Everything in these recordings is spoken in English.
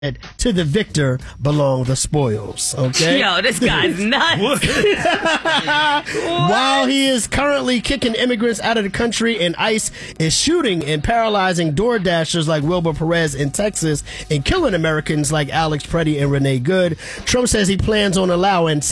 To the victor belong the spoils. Okay. Yo, this guy's nuts. While he is currently kicking immigrants out of the country, and ICE is shooting and paralyzing door dashers like Wilbur Perez in Texas and killing Americans like Alex Preddy and Renee Good, Trump says he plans on allowing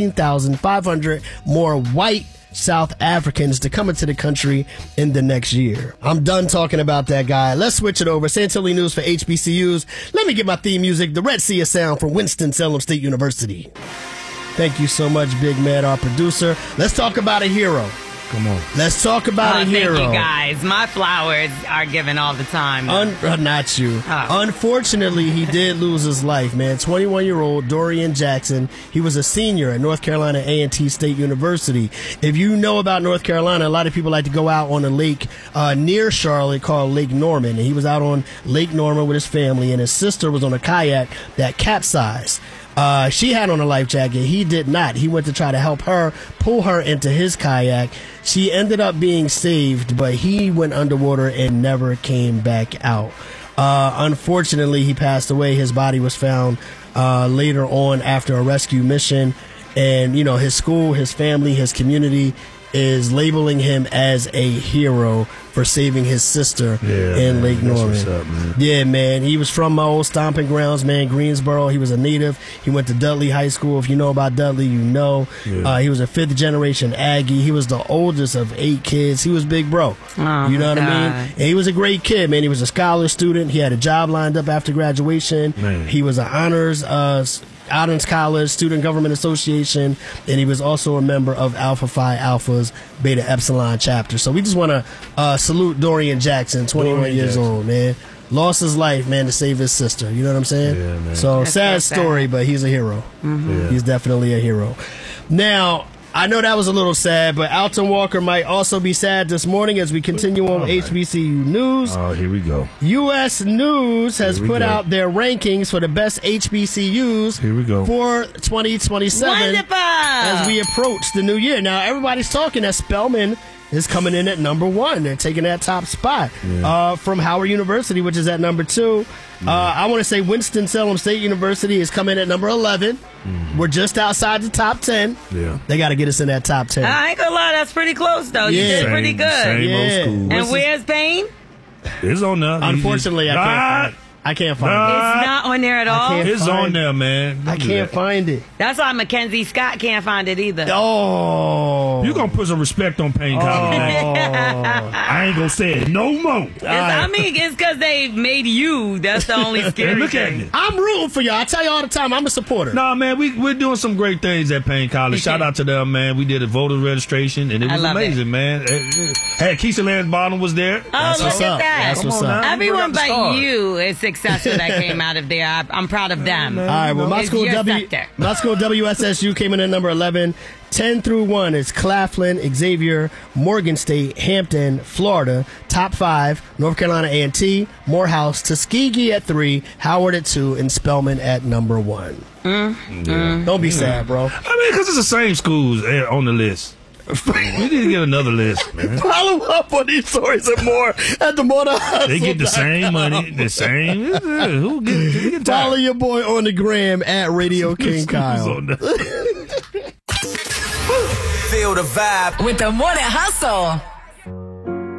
17,500 more white South Africans to come into the country in the next year. I'm done talking about that guy. Let's switch it over. Santilli News for HBCUs. Let me get my theme music, the Red Sea of Sound from Winston-Salem State University. Thank you so much, Big Mad, our producer. Let's talk about a hero. Come on. Let's talk about a hero. Thank you, guys. My flowers are given all the time. Not you. Unfortunately, he did lose his life, man. 21-year-old Dorian Jackson. He was a senior at North Carolina A&T State University. If you know about North Carolina, a lot of people like to go out on a lake near Charlotte called Lake Norman. And he was out on Lake Norman with his family, and his sister was on a kayak that capsized. She had on a life jacket. He did not. He went to try to help her, pull her into his kayak. She ended up being saved, but he went underwater and never came back out. Unfortunately, he passed away. His body was found later on after a rescue mission. And, you know, his school, his family, his community is labeling him as a hero for saving his sister in Lake Norman. What's up, man. Yeah, man. He was from my old stomping grounds, man, Greensboro. He was a native. He went to Dudley High School. If you know about Dudley, you know. Yeah. He was a fifth-generation Aggie. He was the oldest of 8 kids. He was big bro. Oh, you know what I mean? And he was a great kid, man. He was a scholar student. He had a job lined up after graduation. Man. He was an honors College, Student Government Association, and he was also a member of Alpha Phi Alpha's Beta Epsilon chapter. So we just want to salute Dorian Jackson, 21 years old, man. Lost his life, man, to save his sister. You know what I'm saying? Yeah, man. So That's sad so story, sad. but he's a hero. Mm-hmm. Yeah. He's definitely a hero. Now, I know that was a little sad, but Alton Walker might also be sad this morning as we continue on HBCU News. Oh, here we go. U.S. News has Here we put go. out their rankings for the best HBCUs Here we go. for 2027 Wonderful. as we approach the new year. Now, everybody's talking that Spelman is coming in at number 1. They're taking that top spot from Howard University, which is at number 2. I want to say Winston-Salem State University is coming at number 11. We're just outside the top 10. Yeah. They got to get us in that top 10. I ain't gonna lie, that's pretty close, though. You Yeah. did pretty good. Same old Yeah. school. And where's Payne? It's on there. Unfortunately, I can't find it. It's not on there at all. can't- It's on there, man. I Don't do can't that. find it. That's why Mackenzie Scott can't find it either. Oh. You gonna put some respect on Payne College, man. I ain't gonna say it no more. I mean, it's because they made you. That's the only scary Look at thing. it. I'm rooting for y'all. I tell you all the time, I'm a supporter. Nah, man, we're doing some great things at Payne College. Shout out to them, man. We did a voter registration, and it was love amazing, man. Hey, Keisha Lance Bottom was there. Oh, That's look what's at up. that. That's what's Come on up. now. Everyone Bring up the but stars. you is successful that came out of there. I'm proud of them. All right, well, my It's school, your sector. WSSU came in at number 11. 10 through 1 is Claflin, Xavier, Morgan State, Hampton, Florida. Top 5, North Carolina A&T, Morehouse, Tuskegee at 3, Howard at 2, and Spelman at number 1. Don't be sad, bro. I mean, because it's the same schools on the list. We need to get another list, man. Follow up on these stories and more at the Motor Hustle. They get the same money, the same. Who get Follow tired? your boy on the gram at Radio King Kyle. Feel the vibe With the Morning Hustle.